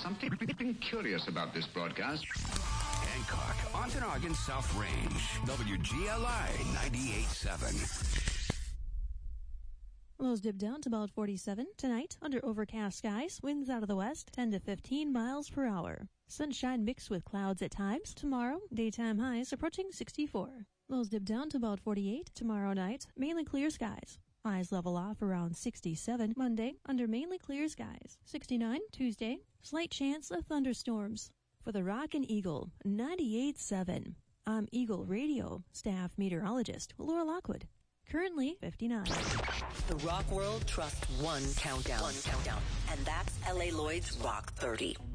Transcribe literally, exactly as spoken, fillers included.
something curious about this broadcast. Hancock, Ontonagon South Range, W G L I ninety-eight point seven. Lows dip down to about forty-seven. Tonight, under overcast skies, winds out of the west, ten to fifteen miles per hour. Sunshine mixed with clouds at times. Tomorrow, daytime highs approaching sixty-four. Lows dip down to about forty-eight. Tomorrow night, mainly clear skies. Highs level off around sixty-seven. Monday, under mainly clear skies. sixty-nine. Tuesday, slight chance of thunderstorms. For the Rock and Eagle, ninety-eight point seven. I'm Eagle Radio staff meteorologist Laura Lockwood. Currently fifty-nine. The Rock World Trust One Countdown. One Countdown. And that's L A Lloyd's Rock thirty.